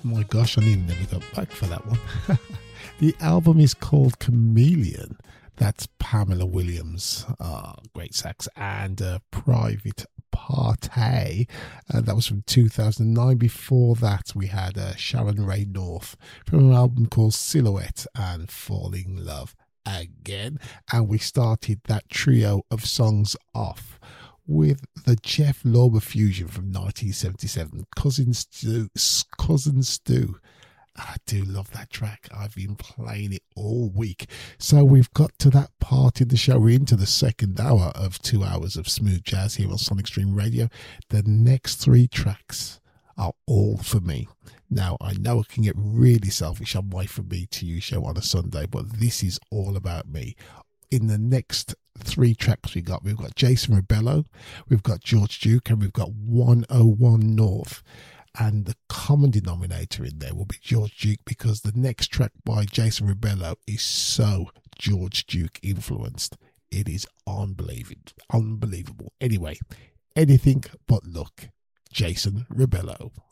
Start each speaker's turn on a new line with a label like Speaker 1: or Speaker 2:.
Speaker 1: My gosh, I nearly never got back for that one. The album is called Chameleon. That's Pamela Williams, great sax, and Private Party. That was from 2009. Before that, we had Sharon Ray North from an album called Silhouette and Falling in Love Again. And we started that trio of songs off with the Jeff Lorber fusion from 1977, Cousin Stew. I do love that track. I've been playing it all week. So we've got to that part in the show. We're into the second hour of 2 hours of smooth jazz here on Sonic Stream Radio. The next three tracks are all for me. Now, I know I can get really selfish on my For Me To You show on a Sunday, but this is all about me. In the next three tracks we've got Jason Rebello, we've got George Duke, and we've got 101 North. And the common denominator in there will be George Duke, because the next track by Jason Rebello is so George Duke influenced. It is unbelievable. Anyway, anything but luck. Jason Rebello.